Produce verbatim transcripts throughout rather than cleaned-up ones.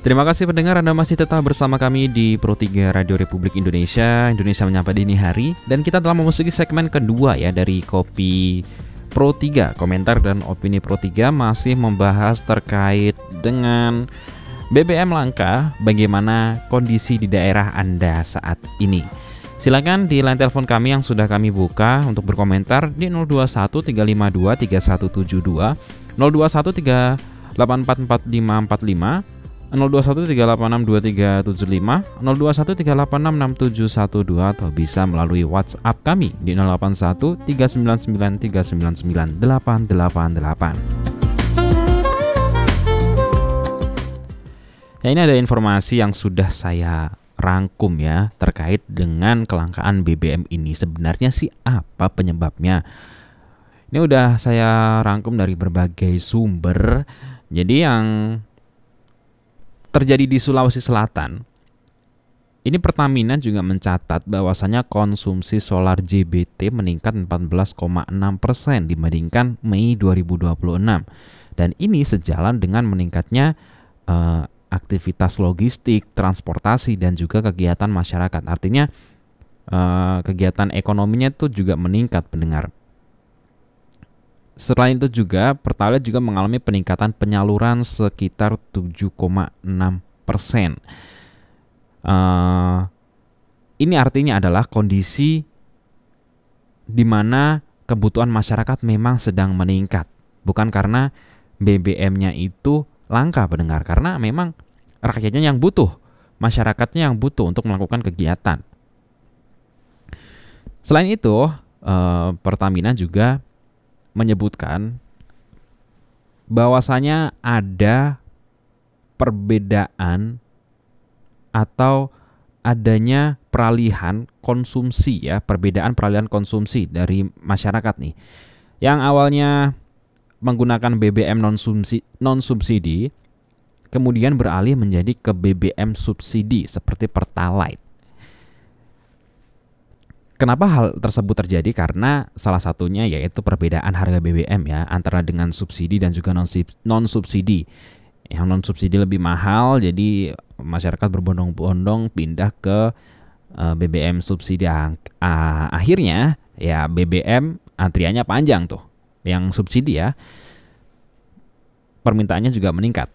Terima kasih pendengar, Anda masih tetap bersama kami di Pro tiga Radio Republik Indonesia, Indonesia Menyapa Dini Hari. Dan kita telah memasuki segmen kedua ya dari Kopi Pro tiga. Komentar dan opini Pro tiga masih membahas terkait dengan B B M langka, bagaimana kondisi di daerah Anda saat ini. Silakan di line telepon kami yang sudah kami buka untuk berkomentar di nol dua satu tiga lima dua tiga satu tujuh dua, nol dua satu tiga delapan empat empat lima empat lima, nol dua satu tiga delapan enam dua tiga tujuh lima, nol dua satu tiga delapan enam enam tujuh satu dua, atau bisa melalui WhatsApp kami di nol delapan satu tiga sembilan sembilan tiga sembilan sembilan delapan delapan delapan. Ya, ini ada informasi yang sudah saya rangkum ya terkait dengan kelangkaan B B M ini. Sebenarnya sih apa penyebabnya? Ini udah saya rangkum dari berbagai sumber. Jadi yang terjadi di Sulawesi Selatan, ini Pertamina juga mencatat bahwasanya konsumsi solar J B T meningkat empat belas koma enam persen dibandingkan Mei dua ribu dua puluh enam. Dan ini sejalan dengan meningkatnya uh, aktivitas logistik, transportasi, dan juga kegiatan masyarakat. Artinya uh, kegiatan ekonominya itu juga meningkat, pendengar. Selain itu juga Pertalite juga mengalami peningkatan penyaluran sekitar tujuh koma enam persen. Uh, ini artinya adalah kondisi di mana kebutuhan masyarakat memang sedang meningkat. Bukan karena B B M-nya itu langka, pendengar, karena memang rakyatnya yang butuh, masyarakatnya yang butuh untuk melakukan kegiatan. Selain itu, eh, Pertamina juga menyebutkan bahwasanya ada perbedaan atau adanya peralihan konsumsi ya, perbedaan peralihan konsumsi dari masyarakat nih. Yang awalnya menggunakan B B M non-subsidi, non-subsidi kemudian beralih menjadi ke B B M subsidi seperti Pertalite. Kenapa hal tersebut terjadi? Karena salah satunya yaitu perbedaan harga B B M ya antara dengan subsidi dan juga non-subsidi. Yang non-subsidi lebih mahal, jadi masyarakat berbondong-bondong pindah ke uh, B B M subsidi. Uh, akhirnya ya B B M antriannya panjang tuh. Yang subsidi ya, permintaannya juga meningkat.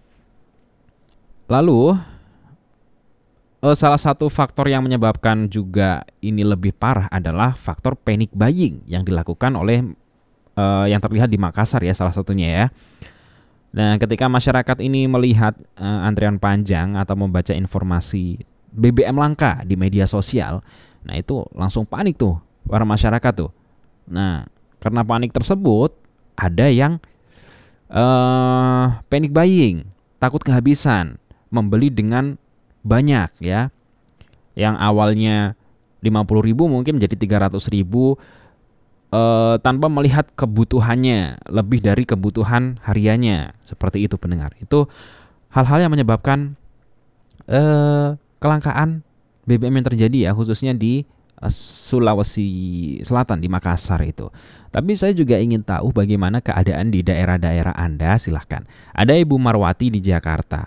Lalu eh, salah satu faktor yang menyebabkan juga ini lebih parah adalah faktor panic buying yang dilakukan oleh eh, yang terlihat di Makassar ya, salah satunya ya. Nah, ketika masyarakat ini melihat eh, antrian panjang atau membaca informasi B B M langka di media sosial, nah itu langsung panik tuh para masyarakat tuh. Nah, karena panik tersebut, ada yang uh, panic buying, takut kehabisan, membeli dengan banyak ya. Yang awalnya lima puluh ribu mungkin menjadi tiga ratus ribu uh, tanpa melihat kebutuhannya, lebih dari kebutuhan hariannya. Seperti itu, pendengar. Itu hal-hal yang menyebabkan uh, kelangkaan B B M yang terjadi ya, khususnya di Sulawesi Selatan, di Makassar itu. Tapi saya juga ingin tahu bagaimana keadaan di daerah-daerah Anda. Silahkan. Ada Ibu Marwati di Jakarta.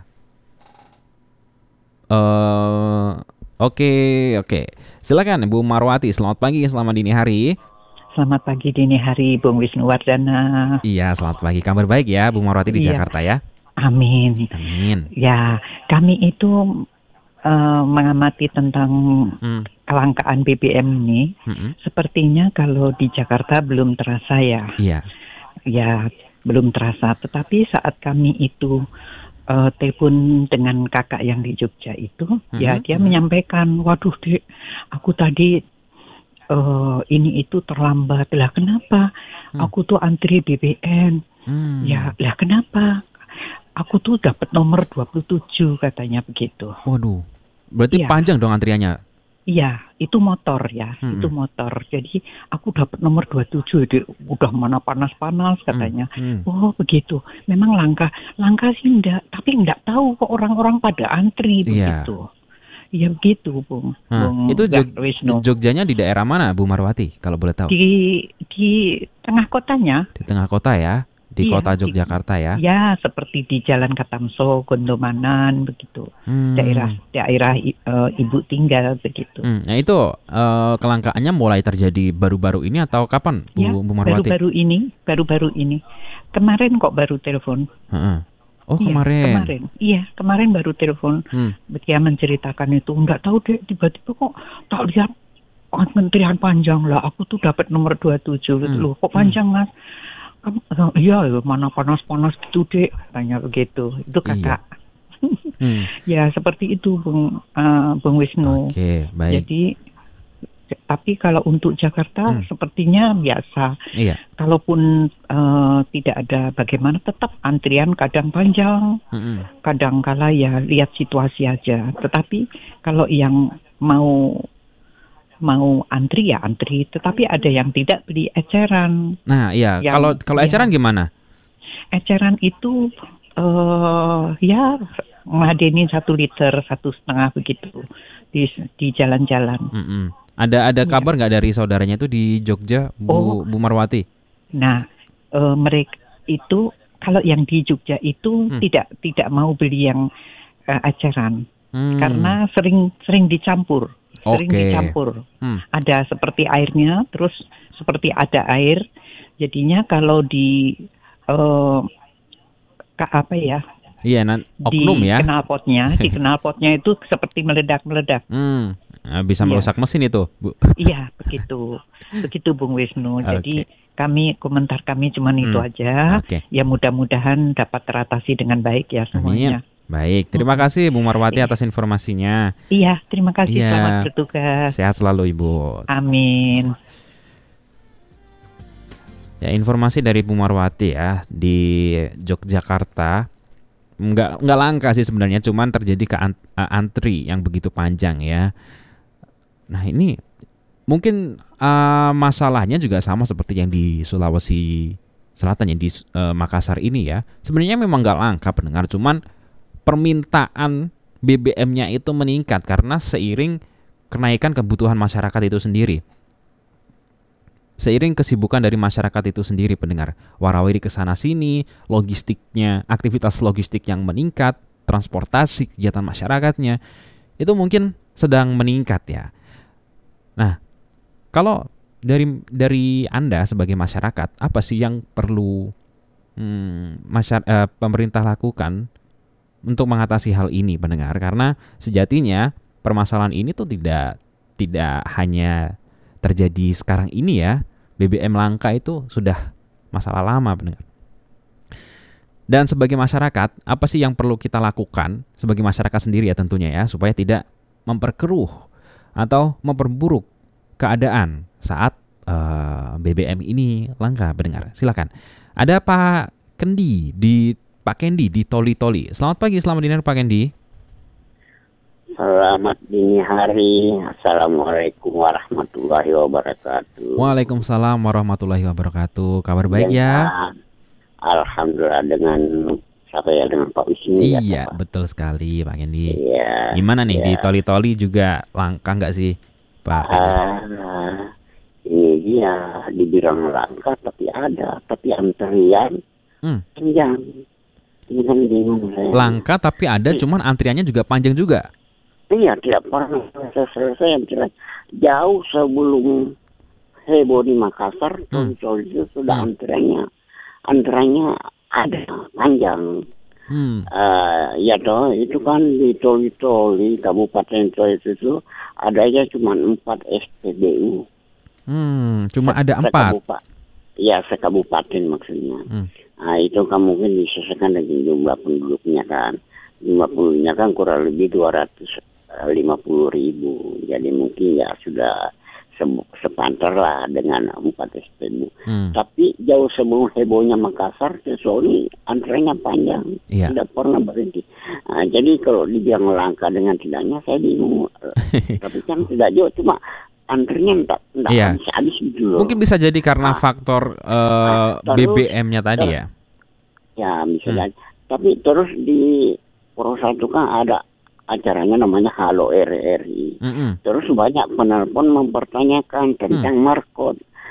Uh, Oke, oke. Silakan Ibu Marwati. Selamat pagi, selamat dini hari. Selamat pagi dini hari, Bung Wisnuwardana. Iya, selamat pagi. Kabar baik ya, Bu Marwati di iya. Jakarta ya. Amin. Amin. Ya, kami itu Uh, mengamati tentang hmm. kelangkaan B B M ini, hmm. sepertinya kalau di Jakarta belum terasa ya. Iya. Ya, belum terasa. Tetapi saat kami itu uh, telepon dengan kakak yang di Jogja itu, hmm. ya dia hmm. menyampaikan, waduh Dek, aku tadi uh, ini itu terlambat. Lah kenapa? Hmm. Aku tuh antri B B M. Hmm. Ya, lah kenapa? Aku tuh dapat nomor dua puluh tujuh katanya begitu. Waduh, berarti ya. Panjang dong antriannya? Iya, itu motor ya, hmm. itu motor. Jadi aku dapat nomor dua puluh tujuh, jadi udah mana panas-panas katanya. Hmm. Hmm. Oh begitu, memang langka, langka sih enggak, tapi enggak tahu kok orang-orang pada antri begitu. Iya begitu, Bung. Nah, Bung itu Jog- Jogjanya di daerah mana, Bu Marwati, kalau boleh tahu? Di di tengah kotanya. Di tengah kota ya. di iya, kota di- Yogyakarta ya. ya seperti di Jalan Katamso, Gondomanan begitu. Hmm. Daerah daerah i- eh, ibu tinggal begitu. Hmm, nah itu eh, kelangkaannya mulai terjadi baru-baru ini atau kapan, Bu, Ya, Bu Marwati? baru-baru ini, baru-baru ini. Kemarin kok baru telepon. Heeh. Oh Iya, kemarin. kemarin. Iya, kemarin baru telepon. Hmm. Dia menceritakan itu. Enggak tahu deh, tiba-tiba kok tak lihat antrian panjang lah. Aku tuh dapat nomor dua puluh tujuh. Hmm. Loh, kok panjang, Mas? Kamu, "Oh, iya, mana panas-panas gitu, Dek." Tanya begitu. Itu Iya. kakak. Hmm. Ya, seperti itu, Bung, eh, Bung Wisnu. Oke, baik. Jadi, tapi kalau untuk Jakarta Hmm. sepertinya biasa. Iya. Kalaupun eh, tidak ada bagaimana, tetap antrian kadang panjang, Mm-mm. kadang kala ya lihat situasi aja. Tetapi kalau yang mau mau antri ya antri, tetapi ada yang tidak beli eceran. Nah, iya. Yang- Kalau kalau iya. eceran gimana? Eceran itu eh ya ngadeni satu liter, satu setengah begitu di di jalan-jalan. Mm-mm. Ada ada Iya. kabar nggak dari saudaranya itu di Jogja, Bu Oh. Bu Marwati? Nah, eh, mereka itu kalau yang di Jogja itu Hmm. tidak tidak mau beli yang eh, eceran Hmm. karena sering sering dicampur, sering Oke. dicampur. Hmm. Ada seperti airnya, terus seperti ada air. Jadinya kalau di eh, ka- apa ya? Iya, nan Di oknum ya. knalpotnya, di knalpotnya itu seperti meledak-meledak. Hmm. Nah, bisa Iya. merusak mesin itu, Bu. Iya, begitu. Begitu Bung Wisnu. Jadi Oke. kami komentar kami cuman itu Hmm. aja. Oke. Ya mudah-mudahan dapat teratasi dengan baik ya semuanya. Amin. Baik, terima kasih Bu Marwati atas informasinya. Iya, terima kasih. Iya. Selamat bertugas. Sehat selalu Ibu. Amin. Ya, informasi dari Bu Marwati ya di Yogyakarta nggak nggak langka sih sebenarnya, cuman terjadi ke an- uh, antri yang begitu panjang ya. Nah ini mungkin uh, masalahnya juga sama seperti yang di Sulawesi Selatan yang di uh, Makassar ini ya. Sebenarnya memang nggak langka pendengar, cuman permintaan B B M-nya itu meningkat karena seiring kenaikan kebutuhan masyarakat itu sendiri. Seiring kesibukan dari masyarakat itu sendiri pendengar, warawiri ke sana sini, logistiknya, aktivitas logistik yang meningkat, transportasi kegiatan masyarakatnya itu mungkin sedang meningkat ya. Nah, kalau dari dari Anda sebagai masyarakat, apa sih yang perlu hmm, masyarakat, eh, pemerintah lakukan untuk mengatasi hal ini pendengar? Karena sejatinya permasalahan ini tuh tidak tidak hanya terjadi sekarang ini ya. B B M langka itu sudah masalah lama pendengar. Dan sebagai masyarakat, apa sih yang perlu kita lakukan sebagai masyarakat sendiri ya tentunya ya, supaya tidak memperkeruh atau memperburuk keadaan saat uh, B B M ini langka pendengar. Silakan. Ada Pak Kendi di Pak Kendi di Toli Toli. Selamat pagi, selamat dini Pak Kendi. Selamat dini hari. Assalamualaikum warahmatullahi wabarakatuh. Waalaikumsalam warahmatullahi wabarakatuh. Kabar baik ya? Alhamdulillah dengan siapa ya, dengan Pak Wisnu. Iya, ya, Pak? betul sekali Pak Kendi. Iya. Gimana nih iya. di Toli-Toli juga langka nggak sih Pak Kendi? Ah, ini dia dibilang langka tapi ada, tapi antrian Hmm. panjang. Ini kan bingung saya. Langka tapi ada, cuman antriannya juga panjang juga. Iya, tidak pernah selesai-selesai. Yang jelas jauh sebelum heboh di Makassar, Hmm. Toli itu sudah Hmm. antriannya, antriannya ada panjang. Hmm. Uh, ya toh, itu kan di Toli-Toli, Kabupaten Toli itu ada aja cuma empat S P B U. Hmm, cuma ada Se- empat. sekabupa- Ya, sekabupaten maksudnya. Hmm. Nah, itu kan mungkin disesuaikan dengan jumlah penduduknya kan. Jumlah penduduknya kan kurang lebih dua ratus lima puluh ribu. Jadi mungkin ya sudah se- sepantar lah dengan empat S P B U. Hmm. Tapi jauh sebelum hebohnya Makassar, Soli antreanya panjang, Iya. tidak pernah berhenti. Nah, jadi kalau dibilang langka dengan tidaknya, saya bingung. Tapi kan tidak jauh, cuma antrenya enggak enggak Iya. habis-habis gitu loh. Mungkin bisa jadi karena Ah. faktor eh, Ah, B terus- B M-nya tadi ya. Ya bisa Hmm. jadi. Tapi terus di perusahaan itu kan ada acaranya namanya Halo R R I. Mm-mm. Terus banyak penelpon mempertanyakan tentang Hmm. markot.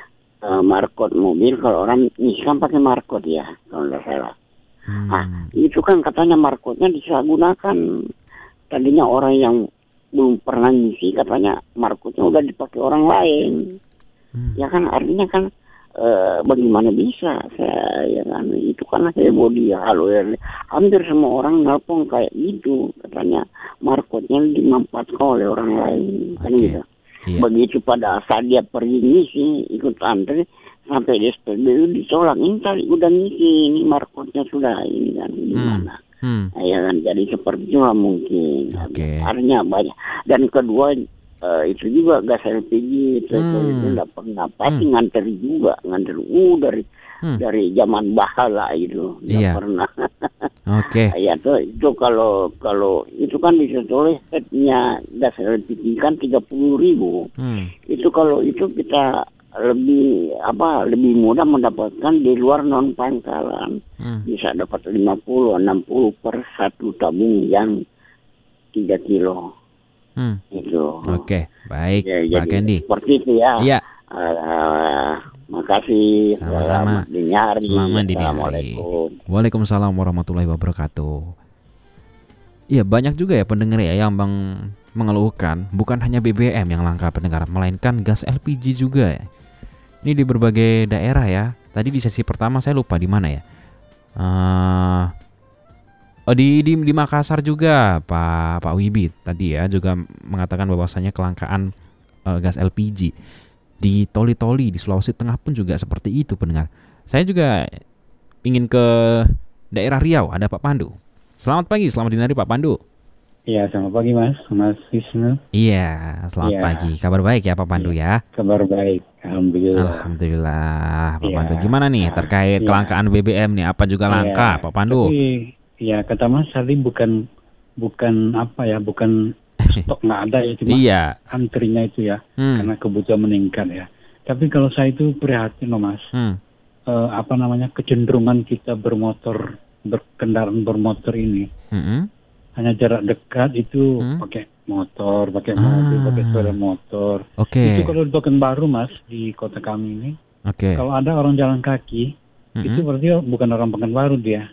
uh, markot mobil, kalau orang ngisi kan pakai markot ya, kalau nggak salah. Hmm. Nah, itu kan katanya markotnya disalahgunakan. Tadinya orang yang belum pernah ngisi katanya markotnya udah dipakai orang lain. Hmm. Ya kan artinya kan Uh, bagaimana bisa saya ya kan itu kan heboh dia halo ya hampir semua orang nelpon kayak gitu katanya markotnya dimanfaatkan oleh orang lain kan okay. gitu. Iya. Begitu pada saat dia pergi ngisi ikut antri sampai di S P B U ditolak ini tadi udah ngisi ini markotnya sudah ini kan gimana hmm. Hmm. Nah, ya kan jadi seperti itu lah mungkin okay. artinya banyak dan kedua Uh, itu juga gas L P G itu hmm. itu nggak pernah pasti hmm. nganter juga nganter uh dari hmm. dari zaman bahala itu nggak iya. pernah. Oke. Okay. Ya tuh itu kalau kalau itu kan disetoleh setnya gas L P G kan tiga puluh ribu. Hmm. Itu kalau itu kita lebih apa lebih mudah mendapatkan di luar non pangkalan hmm. bisa dapat lima puluh enam puluh per satu tabung yang tiga kilo. Hmm. Itu. Oke, baik, ya, Pak Kendi. Seperti itu ya. Iya. Uh, makasih. Sama-sama. Selamat dini hari. Selamat dini hari. Assalamualaikum. Waalaikumsalam warahmatullahi wabarakatuh. Iya, banyak juga ya pendengar ya yang bang mengeluhkan bukan hanya B B M yang langka pendengar, melainkan gas L P G juga ya. Ini di berbagai daerah ya. Tadi di sesi pertama saya lupa di mana ya. Uh, Oh di, di di Makassar juga Pak Pak Wibi tadi ya juga mengatakan bahwasanya kelangkaan uh, gas L P G di Toli-Toli di Sulawesi Tengah pun juga seperti itu pendengar. Saya juga ingin ke daerah Riau, ada Pak Pandu. Selamat pagi, selamat dini hari Pak Pandu. Iya, selamat pagi Mas, Mas Wisnu. Iya, selamat ya. pagi. Kabar baik ya Pak Pandu ya? Kabar baik, alhamdulillah. Alhamdulillah Pak ya. Pandu. Gimana nih terkait ya. kelangkaan B B M nih? Apa juga langka ya. Pak Pandu? Tapi ya kata Mas tadi bukan bukan apa ya bukan stok nggak ada ya cuma iya. antrinya itu ya hmm. karena kebutuhan meningkat ya. Tapi kalau saya itu prihatin loh Mas, hmm. uh, apa namanya kecenderungan kita bermotor berkendaraan bermotor ini hmm. hanya jarak dekat itu hmm. pakai motor, pakai ah. mobil, pakai sepeda motor. Okay. Itu kalau di Pekanbaru Mas di kota kami ini, okay. kalau ada orang jalan kaki hmm. itu berarti bukan orang Pekanbaru dia.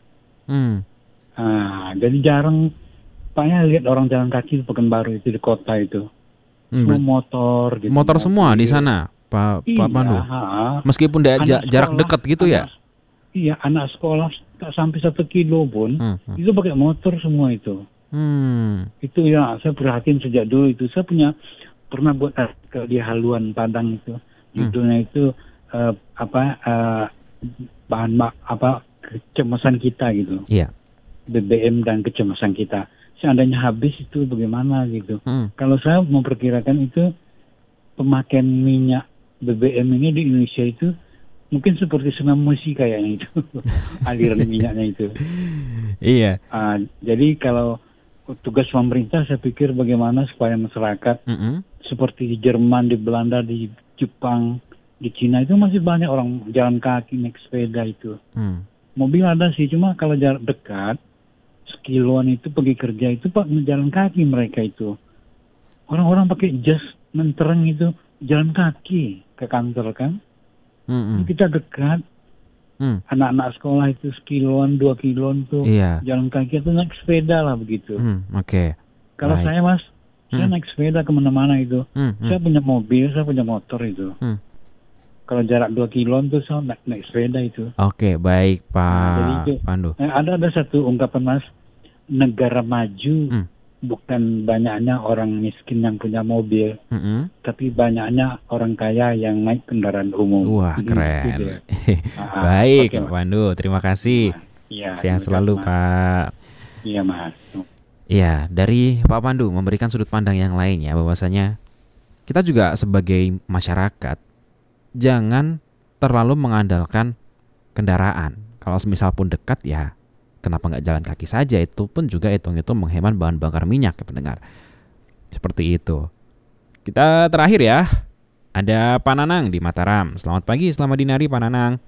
Hmm. Nah, jadi jarang Paknya lihat orang jalan kaki di Pekanbaru itu di kota itu. Hmm. Semua motor gitu. Motor semua di sana, Pak iya, Pak Pandu. Ha. Meskipun da- j- jarak dekat gitu anak, ya. Iya, anak sekolah tak sampai satu kilo pun hmm. Hmm. itu pakai motor semua itu. Hmm. Itu ya saya perhatiin sejak dulu itu. Saya punya pernah buat artikel di Haluan Padang itu. Judulnya hmm. itu uh, apa uh, bahan apa kecemasan kita gitu. Iya. B B M dan kecemasan kita. Seandainya habis itu bagaimana gitu. Hmm. Kalau saya memperkirakan itu pemakaian minyak B B M ini di Indonesia itu mungkin seperti Sulawesi kayaknya itu. Aliran minyaknya itu. Iya. Uh, jadi kalau tugas pemerintah saya pikir bagaimana supaya masyarakat mm-hmm. seperti di Jerman, di Belanda, di Jepang, di Cina itu masih banyak orang jalan kaki naik sepeda itu. Hmm. Mobil ada sih, cuma kalau jarak dekat, sekiloan itu pergi kerja itu pak jalan kaki mereka itu. Orang-orang pakai jas mentereng itu jalan kaki ke kantor kan. Hmm. Kita dekat, hmm. anak-anak sekolah itu sekiloan, dua kiloan tuh iya. jalan kaki itu naik sepeda lah begitu. Hmm. Oke. Okay. Kalau saya mas, hmm. saya naik sepeda kemana-mana itu. Hmm. Hmm. Saya punya mobil, saya punya motor itu. Hmm. Kalau jarak dua kiloan tuh saya naik, naik sepeda itu. Oke, baik Pak nah, itu, Pandu. Nah, ada ada satu ungkapan mas, negara maju hmm. bukan banyaknya orang miskin yang punya mobil, hmm. tapi banyaknya orang kaya yang naik kendaraan umum. Wah hmm, keren. Ah, baik okay, Pak Pandu, terima kasih. Ya, sehat selalu mas. Pak. Iya mas. Iya, dari Pak Pandu memberikan sudut pandang yang lain ya, bahwasanya kita juga sebagai masyarakat jangan terlalu mengandalkan kendaraan. Kalau semisal pun dekat ya, kenapa nggak jalan kaki saja? Itu pun juga hitung-hitung menghemat bahan bakar minyak ya pendengar. Seperti itu. Kita terakhir ya, ada Pak Nanang di Mataram. Selamat pagi, selamat dini hari Pak Nanang.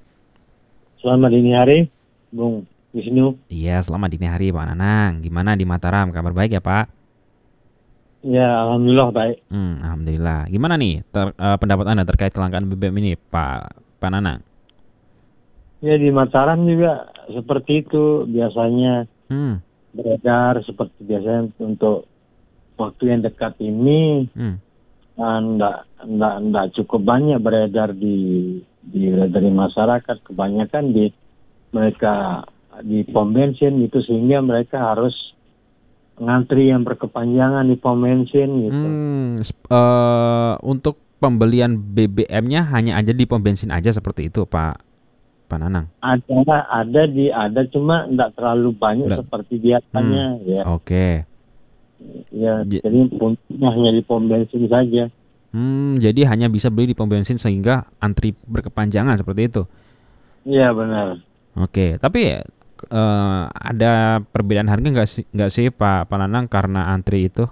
Selamat dini hari, Bung Wisnu. Iya, selamat dini hari Pak Nanang. Gimana di Mataram? Kabar baik ya Pak? Ya, alhamdulillah baik. Hmm, alhamdulillah. Gimana nih ter, uh, pendapat Anda terkait kelangkaan B B M ini, Pak Pak Nanang? Ya, di Mataram juga seperti itu biasanya Hmm. beredar seperti biasanya untuk waktu yang dekat ini. Hmm. Enggak, enggak, enggak cukup banyak beredar di di dari masyarakat, kebanyakan di mereka di pom bensin gitu, sehingga mereka harus ngantri yang berkepanjangan di pom bensin gitu. Hmm, uh, untuk pembelian B B M-nya hanya aja di pom bensin aja seperti itu, Pak Pak Nanang? Ada, ada di ada cuma enggak terlalu banyak Nggak. seperti biasanya. Hmm. Ya. Oke. Okay. Ya, J- jadi puncaknya hanya di pom bensin saja. Hmm, jadi hanya bisa beli di pom bensin sehingga antri berkepanjangan seperti itu. Iya, benar. Oke, tapi uh, ada perbedaan harga nggak sih, nggak sih Pak Pak Nanang karena antri itu?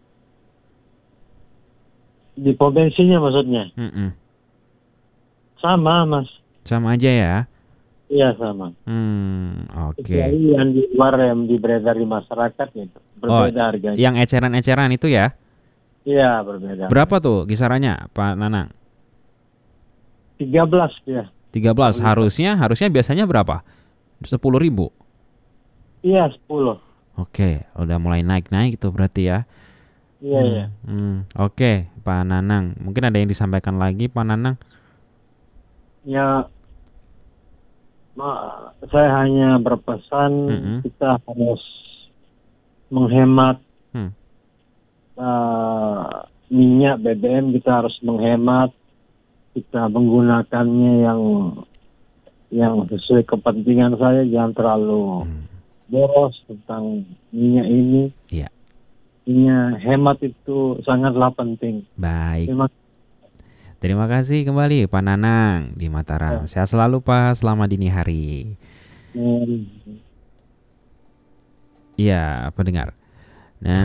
Di pom bensinnya maksudnya? Mm-mm. Sama, Mas. Sama aja ya? Iya, sama. Hmm, oke. Okay. Yang di luar yang beredar di masyarakat itu berbeda oh, harganya. Yang eceran-eceran itu ya? Iya, berbeda. Berapa tuh kisarannya, Pak Nanang? tiga belas ya. tiga belas harusnya harusnya biasanya berapa? sepuluh ribu? Iya, sepuluh. Oke, udah mulai naik-naik itu berarti ya. Iya, hmm, iya. Hmm, Oke, Pak Nanang. Mungkin ada yang disampaikan lagi, Pak Nanang? Ya, ma- saya hanya berpesan Mm-mm. kita harus menghemat Hmm. uh, minyak B B M, kita harus menghemat, kita menggunakannya yang yang sesuai kepentingan saya, jangan terlalu Hmm. boros tentang minyak ini. Iya. Minyak hemat itu sangatlah penting. Baik. Terima Terima kasih kembali Pak Nanang di Mataram. Sehat selalu Pak, selamat dini hari. kasih. Iya, pendengar. Dan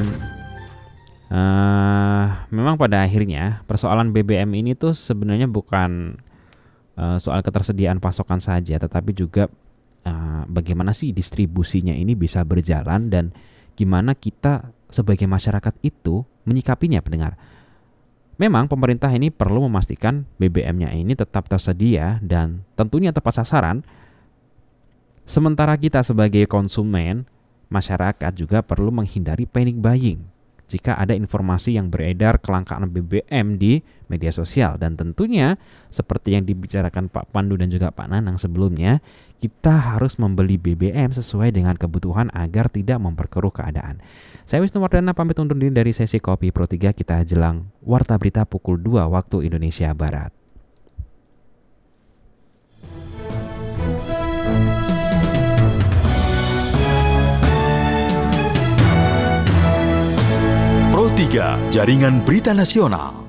uh, memang pada akhirnya persoalan B B M ini tuh sebenarnya bukan uh, soal ketersediaan pasokan saja, tetapi juga uh, bagaimana sih distribusinya ini bisa berjalan dan gimana kita sebagai masyarakat itu menyikapinya, pendengar. Memang pemerintah ini perlu memastikan B B M-nya ini tetap tersedia dan tentunya tepat sasaran. Sementara kita sebagai konsumen, masyarakat juga perlu menghindari panic buying jika ada informasi yang beredar kelangkaan B B M di media sosial. Dan tentunya seperti yang dibicarakan Pak Pandu dan juga Pak Nanang sebelumnya, kita harus membeli B B M sesuai dengan kebutuhan agar tidak memperkeruh keadaan. Saya Wisnu Wardana pamit undur diri dari sesi Kopi Pro tiga. Kita jelang Warta Berita pukul dua waktu Indonesia Barat. Pro tiga, Jaringan Berita Nasional.